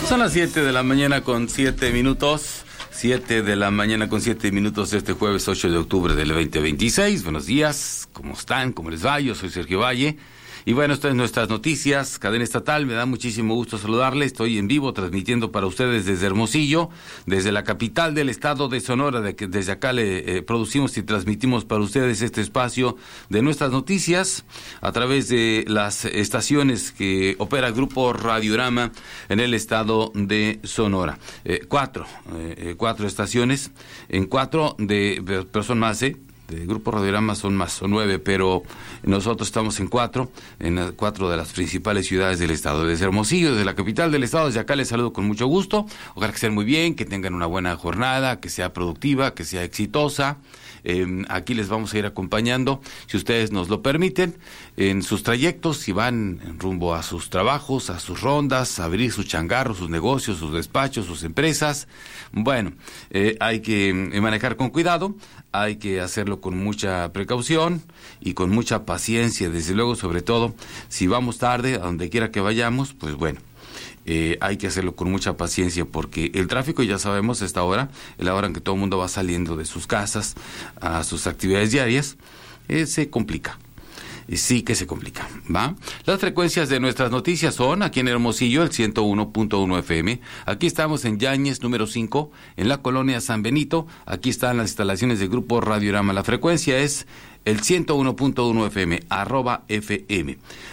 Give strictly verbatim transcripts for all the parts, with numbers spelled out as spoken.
Son las siete de la mañana con siete minutos. siete de la mañana con siete minutos este jueves ocho de octubre del veinte veintiséis. Buenos días, ¿cómo están? ¿Cómo les va? Yo soy Sergio Valle. Y bueno, estas son nuestras noticias, cadena estatal. Me da muchísimo gusto saludarle. Estoy en vivo transmitiendo para ustedes desde Hermosillo, desde la capital del estado de Sonora, de que desde acá le eh, producimos y transmitimos para ustedes este espacio de nuestras noticias a través de las estaciones que opera el Grupo Radiorama en el estado de Sonora. Eh, cuatro, eh, cuatro estaciones, en cuatro de, pero son más, ¿eh? De Grupo Radiorama son más, son nueve, pero nosotros estamos en cuatro, en cuatro de las principales ciudades del estado. Desde Hermosillo, desde la capital del estado, desde acá les saludo con mucho gusto. Ojalá que estén muy bien, que tengan una buena jornada, que sea productiva, que sea exitosa. Eh, aquí les vamos a ir acompañando, si ustedes nos lo permiten, en sus trayectos, si van en rumbo a sus trabajos, a sus rondas, a abrir sus changarros, sus negocios, sus despachos, sus empresas. Bueno, eh, hay que eh, manejar con cuidado, hay que hacerlo con mucha precaución y con mucha paciencia, desde luego, sobre todo, si vamos tarde, a donde quiera que vayamos, pues bueno. Eh, hay que hacerlo con mucha paciencia porque el tráfico, ya sabemos, a esta hora, es la hora en que todo el mundo va saliendo de sus casas a sus actividades diarias, eh, se complica. Sí que se complica, ¿va? Las frecuencias de nuestras noticias son aquí en Hermosillo, el ciento uno punto uno F M. Aquí estamos en Yáñez, número cinco, en la colonia San Benito. Aquí están las instalaciones del Grupo Radiorama. La frecuencia es el ciento uno punto uno F M, arroba F M.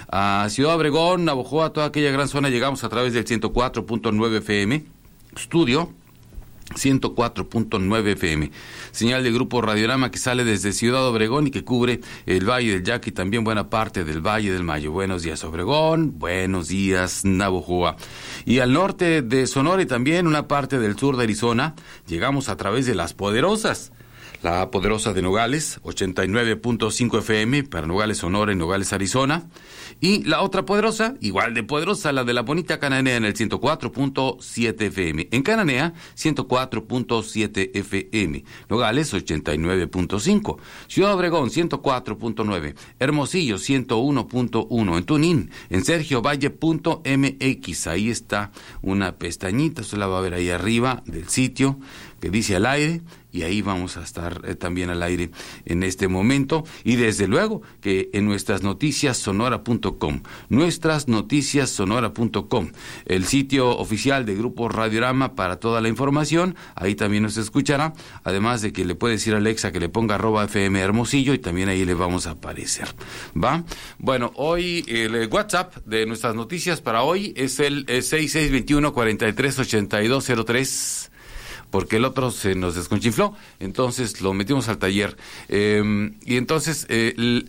A Ciudad Obregón, Navojoa, toda aquella gran zona, llegamos a través del ciento cuatro punto nueve F M. Estudio ciento cuatro punto nueve F M, señal de Grupo Radiorama que sale desde Ciudad Obregón y que cubre el Valle del Yaqui y también buena parte del Valle del Mayo. Buenos días Obregón, buenos días Navojoa. Y al norte de Sonora y también una parte del sur de Arizona, llegamos a través de Las Poderosas. La Poderosa de Nogales, ochenta y nueve punto cinco F M para Nogales, Sonora y Nogales, Arizona. Y la otra poderosa, igual de poderosa, la de la bonita Cananea en el ciento cuatro punto siete F M. En Cananea, ciento cuatro punto siete F M. Nogales, ochenta y nueve punto cinco. Ciudad Obregón, ciento cuatro punto nueve. Hermosillo, ciento uno punto uno. En Tunín, en sergio valle punto M X. Ahí está una pestañita, usted la va a ver ahí arriba del sitio que dice al aire, y ahí vamos a estar eh, también al aire en este momento, y desde luego que en nuestras noticias sonora punto com, nuestras noticias sonora punto com, el sitio oficial de Grupo Radiorama para toda la información, ahí también nos escuchará, además de que le puede decir a Alexa que le ponga arroba F M Hermosillo y también ahí le vamos a aparecer, ¿va? Bueno, hoy el WhatsApp de nuestras noticias para hoy es el seis seis dos uno, cuatro tres ocho dos cero tres, porque el otro se nos desconchinfló, entonces lo metimos al taller. Eh, y entonces, eh, el,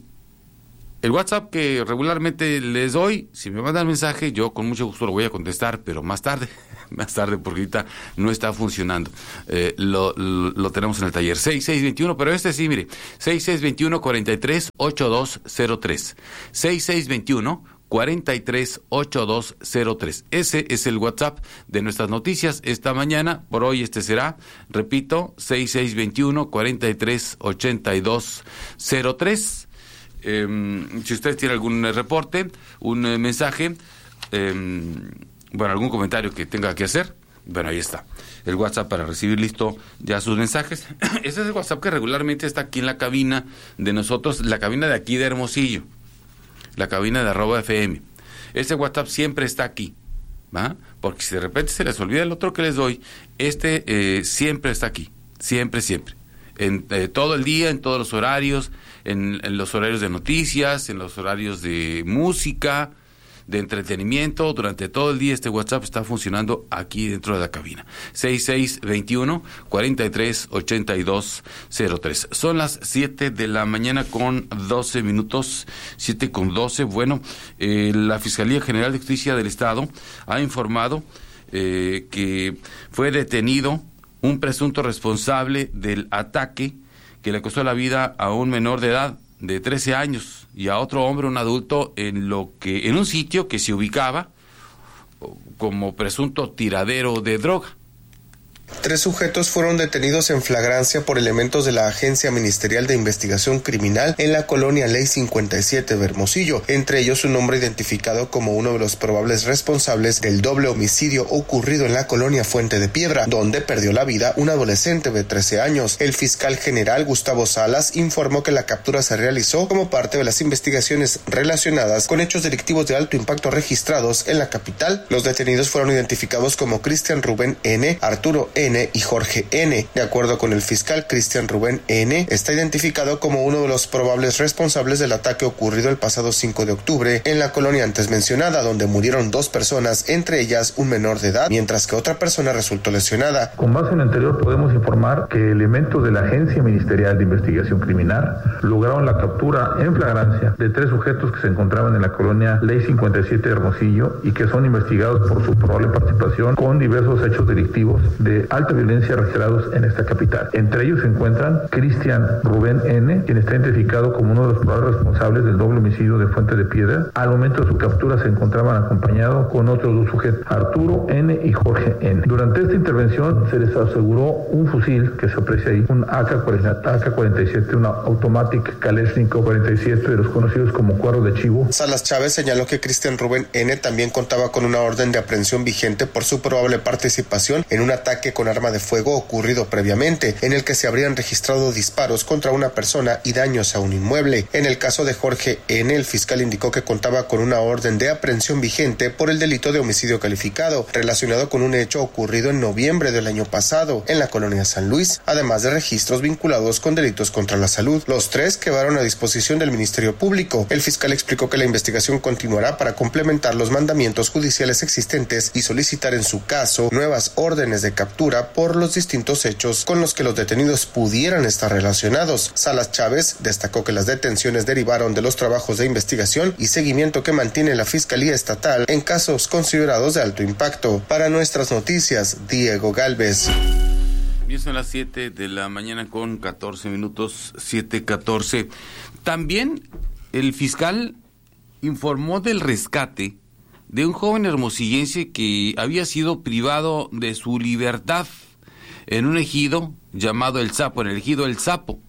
el WhatsApp que regularmente les doy, si me mandan mensaje, yo con mucho gusto lo voy a contestar, pero más tarde, más tarde, porque ahorita no está funcionando. Eh, lo, lo, lo tenemos en el taller, seis seis dos uno, pero este sí, mire, seis seis dos uno, cuatro tres ocho dos cero tres, seis seis dos uno, cuatro tres ocho dos cero tres. Ese es el WhatsApp de nuestras noticias esta mañana. Por hoy este será, repito, seis seis dos uno, cuatro tres ocho dos cero tres. Eh, si usted tiene algún reporte, un eh, mensaje, eh, bueno, algún comentario que tenga que hacer, bueno, ahí está el WhatsApp para recibir listo ya sus mensajes. Ese es el WhatsApp que regularmente está aquí en la cabina de nosotros, la cabina de aquí de Hermosillo, la cabina de arroba F M. Este WhatsApp siempre está aquí, ¿va? Porque si de repente se les olvida el otro que les doy, este eh, siempre está aquí, siempre, siempre. En eh, todo el día, en todos los horarios, en, en los horarios de noticias, en los horarios de música, de entretenimiento, durante todo el día este WhatsApp está funcionando aquí dentro de la cabina. seis seis dos uno, cuatro tres ocho dos cero tres. Son las siete de la mañana con doce minutos, siete con doce. Bueno, eh, la Fiscalía General de Justicia del Estado ha informado eh, que fue detenido un presunto responsable del ataque que le costó la vida a un menor de edad de trece años y a otro hombre, un adulto, en lo que en un sitio que se ubicaba como presunto tiradero de droga. Tres sujetos fueron detenidos en flagrancia por elementos de la Agencia Ministerial de Investigación Criminal en la colonia Ley cincuenta y siete de Hermosillo, entre ellos un hombre identificado como uno de los probables responsables del doble homicidio ocurrido en la colonia Fuente de Piedra, donde perdió la vida un adolescente de trece años. El fiscal general Gustavo Salas informó que la captura se realizó como parte de las investigaciones relacionadas con hechos delictivos de alto impacto registrados en la capital. Los detenidos fueron identificados como Cristian Rubén N., Arturo N. y Jorge N. De acuerdo con el fiscal, Cristian Rubén N. está identificado como uno de los probables responsables del ataque ocurrido el pasado cinco de octubre en la colonia antes mencionada, donde murieron dos personas, entre ellas un menor de edad, mientras que otra persona resultó lesionada. Con base en lo anterior podemos informar que elementos de la Agencia Ministerial de Investigación Criminal lograron la captura en flagrancia de tres sujetos que se encontraban en la colonia Ley cincuenta y siete de Hermosillo y que son investigados por su probable participación con diversos hechos delictivos de alta violencia registrados en esta capital. Entre ellos se encuentran Cristian Rubén N., quien está identificado como uno de los probables responsables del doble homicidio de Fuente de Piedra. Al momento de su captura se encontraban acompañados con otros dos sujetos, Arturo N. y Jorge N. Durante esta intervención se les aseguró un fusil que se aprecia ahí, un A K cuarenta y siete, una Automatic Kalashnikov cuarenta y siete, de los conocidos como cuernos de chivo. Salas Chávez señaló que Cristian Rubén N. también contaba con una orden de aprehensión vigente por su probable participación en un ataque con arma de fuego ocurrido previamente, en el que se habrían registrado disparos contra una persona y daños a un inmueble. En el caso de Jorge N., el fiscal indicó que contaba con una orden de aprehensión vigente por el delito de homicidio calificado, relacionado con un hecho ocurrido en noviembre del año pasado en la colonia San Luis, además de registros vinculados con delitos contra la salud. Los tres quedaron a disposición del Ministerio Público. El fiscal explicó que la investigación continuará para complementar los mandamientos judiciales existentes y solicitar en su caso nuevas órdenes de captura por los distintos hechos con los que los detenidos pudieran estar relacionados. Salas Chávez destacó que las detenciones derivaron de los trabajos de investigación y seguimiento que mantiene la Fiscalía Estatal en casos considerados de alto impacto. Para Nuestras Noticias, Diego Galvez. Y son las siete de la mañana con catorce minutos, siete catorce. También el fiscal informó del rescate de un joven hermosillense que había sido privado de su libertad en un ejido llamado El Sapo, en el ejido El Sapo.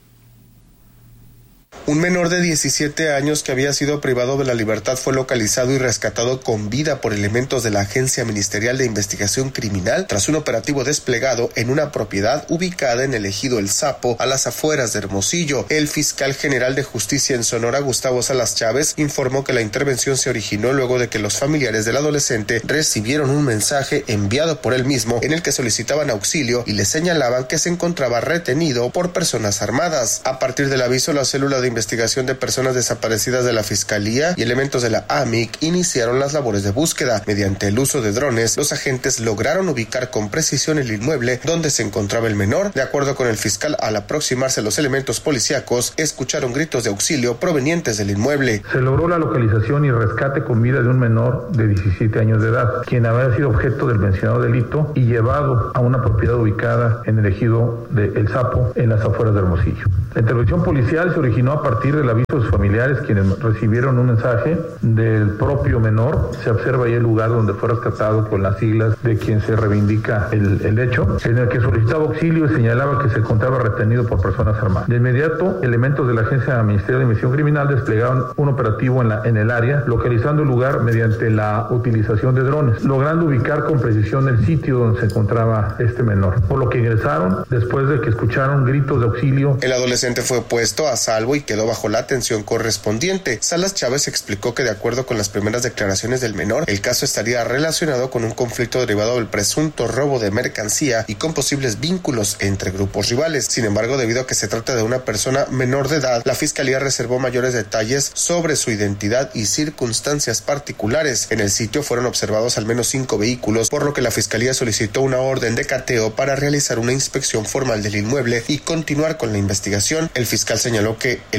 Un menor de diecisiete años que había sido privado de la libertad fue localizado y rescatado con vida por elementos de la Agencia Ministerial de Investigación Criminal tras un operativo desplegado en una propiedad ubicada en el ejido El Sapo, a las afueras de Hermosillo. El fiscal general de Justicia en Sonora, Gustavo Salas Chávez, informó que la intervención se originó luego de que los familiares del adolescente recibieron un mensaje enviado por él mismo en el que solicitaban auxilio y le señalaban que se encontraba retenido por personas armadas. A partir del aviso, la célula de investigación de personas desaparecidas de la Fiscalía y elementos de la A M I C iniciaron las labores de búsqueda. Mediante el uso de drones, los agentes lograron ubicar con precisión el inmueble donde se encontraba el menor. De acuerdo con el fiscal, al aproximarse los elementos policíacos, escucharon gritos de auxilio provenientes del inmueble. Se logró la localización y rescate con vida de un menor de diecisiete años de edad, quien había sido objeto del mencionado delito y llevado a una propiedad ubicada en el ejido de El Sapo, en las afueras de Hermosillo. La intervención policial se originó a partir del aviso de sus familiares, quienes recibieron un mensaje del propio menor. Se observa ahí el lugar donde fue rescatado con las siglas de quien se reivindica el, el hecho, en el que solicitaba auxilio y señalaba que se encontraba retenido por personas armadas. De inmediato, elementos de la Agencia Ministerial de Investigación Criminal desplegaron un operativo en, la, en el área, localizando el lugar mediante la utilización de drones, logrando ubicar con precisión el sitio donde se encontraba este menor, por lo que ingresaron después de que escucharon gritos de auxilio. El adolescente fue puesto a salvo y quedó bajo la atención correspondiente. Salas Chávez explicó que de acuerdo con las primeras declaraciones del menor, el caso estaría relacionado con un conflicto derivado del presunto robo de mercancía y con posibles vínculos entre grupos rivales. Sin embargo, debido a que se trata de una persona menor de edad, la Fiscalía reservó mayores detalles sobre su identidad y circunstancias particulares. En el sitio fueron observados al menos cinco vehículos, por lo que la Fiscalía solicitó una orden de cateo para realizar una inspección formal del inmueble y continuar con la investigación. El fiscal señaló que el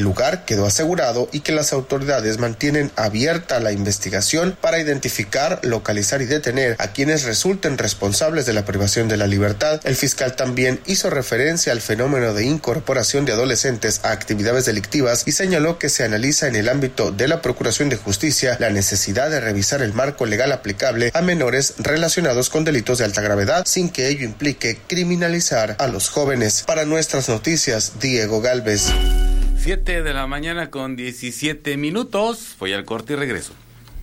El lugar quedó asegurado y que las autoridades mantienen abierta la investigación para identificar, localizar y detener a quienes resulten responsables de la privación de la libertad. El fiscal también hizo referencia al fenómeno de incorporación de adolescentes a actividades delictivas y señaló que se analiza en el ámbito de la Procuración de Justicia la necesidad de revisar el marco legal aplicable a menores relacionados con delitos de alta gravedad sin que ello implique criminalizar a los jóvenes. Para nuestras noticias, Diego Galvez. siete de la mañana con diecisiete minutos. Voy al corte y regreso.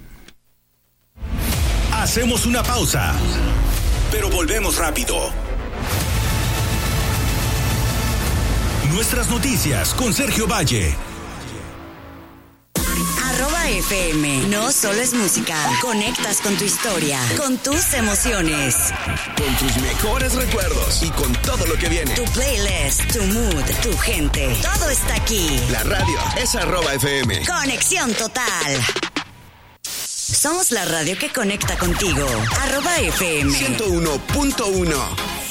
Hacemos una pausa, pero volvemos rápido. Nuestras noticias con Sergio Valle. Arroba F M. No solo es música. Conectas con tu historia, con tus emociones, con tus mejores recuerdos y con todo lo que viene. Tu playlist, tu mood, tu gente. Todo está aquí. La radio es arroba F M. Conexión total. Somos la radio que conecta contigo. Arroba F M. ciento uno punto uno.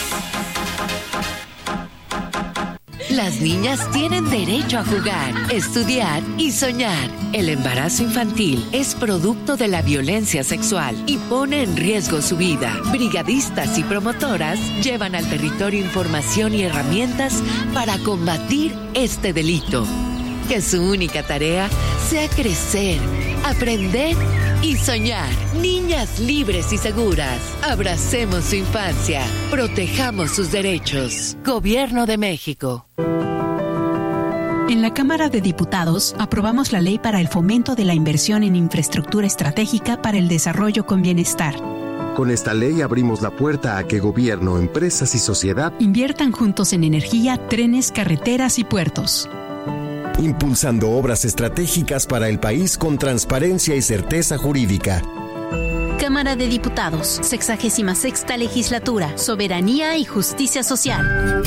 Las niñas tienen derecho a jugar, estudiar y soñar. El embarazo infantil es producto de la violencia sexual y pone en riesgo su vida. Brigadistas y promotoras llevan al territorio información y herramientas para combatir este delito. Que su única tarea sea crecer, aprender y soñar. Niñas libres y seguras. Abracemos su infancia. Protejamos sus derechos. Gobierno de México. En la Cámara de Diputados aprobamos la ley para el fomento de la inversión en infraestructura estratégica para el desarrollo con bienestar. Con esta ley abrimos la puerta a que gobierno, empresas y sociedad inviertan juntos en energía, trenes, carreteras y puertos. Impulsando obras estratégicas para el país con transparencia y certeza jurídica. Cámara de Diputados, sexagésima sexta legislatura, soberanía y justicia social.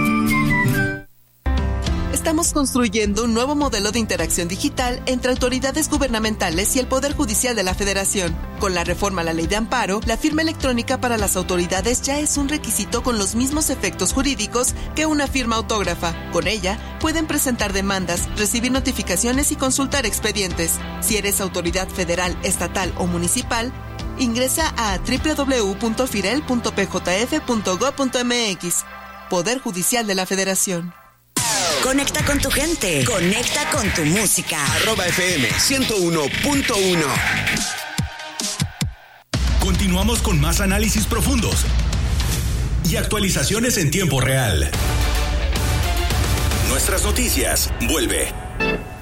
Estamos construyendo un nuevo modelo de interacción digital entre autoridades gubernamentales y el Poder Judicial de la Federación. Con la reforma a la Ley de Amparo, la firma electrónica para las autoridades ya es un requisito con los mismos efectos jurídicos que una firma autógrafa. Con ella, pueden presentar demandas, recibir notificaciones y consultar expedientes. Si eres autoridad federal, estatal o municipal, ingresa a doble u doble u doble u punto firel punto p j f punto gob punto m x. Poder Judicial de la Federación. Conecta con tu gente. Conecta con tu música. Arroba F M ciento uno punto uno. Continuamos con más análisis profundos y actualizaciones en tiempo real. Nuestras noticias vuelve.